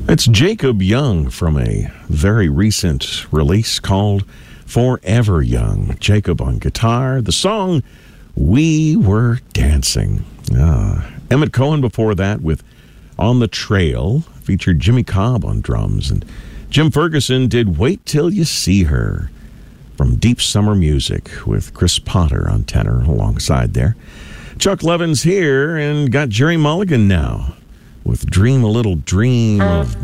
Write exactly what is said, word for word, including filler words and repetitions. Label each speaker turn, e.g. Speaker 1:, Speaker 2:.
Speaker 1: It's Jacob Young from a very recent release called Forever Young. Jacob on guitar. The song, We Were Dancing. Ah, Emmett Cohen before that with On the Trail, featured Jimmy Cobb on drums. And Jim Ferguson did Wait Till You See Her from Deep Summer Music with Chris Potter on tenor alongside there. Chuck Levin's here and got Jerry Mulligan now with Dream a Little Dream of